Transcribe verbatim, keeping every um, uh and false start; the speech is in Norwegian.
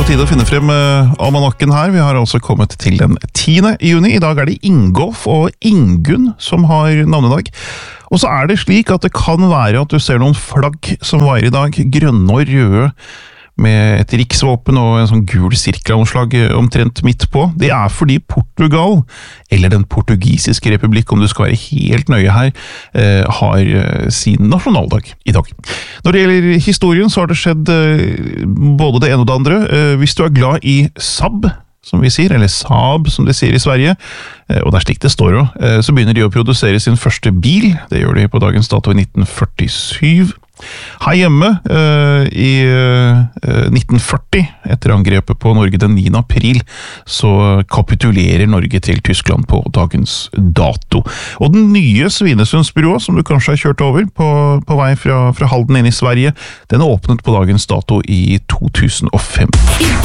tid å finne frem uh, almanakken her. Vi har altså kommet til den tiende juni. I dag er det Ingolf og Ingunn som har navnedag. Og så er det slik at det kan være at du ser noen flagg som var i dag. Grønne og røde med et riksvåpen og en sånn gul sirkelanslag omtrent midt på. Det er fordi Portugal, eller den portugisiske republikk, om du skal være helt nøye her, eh, har sin nasjonaldag i dag. Når det gjelder historien, så har det skjedd eh, både det ene og det andre. Eh, hvis du er glad i Saab, som vi sier, eller Saab, som de sier i Sverige, eh, og det er slik det står også, eh, så begynner de å produsere sin første bil. Det gjør de på dagens dato i nitten førtisju. Her hjemme uh, i uh, nitten førti, etter angrepet på Norge den niende april, så kapitulerer Norge til Tyskland på dagens dato. Og den nye Svinesundsbyrået, som du kanskje har kjørt over på, på vei fra, fra Halden inn i Sverige, den åpnet på dagens dato i to tusen og fem.